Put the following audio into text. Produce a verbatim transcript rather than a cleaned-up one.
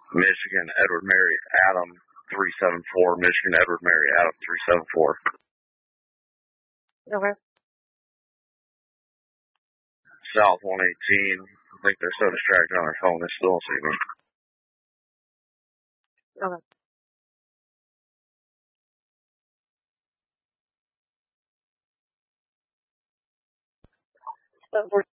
Michigan, Edward Mary Adam three seven four. Michigan, Edward Mary Adam three seven four. Okay. South one eighteen. I think they're so distracted on their phone they still don't see me. Okay. So we're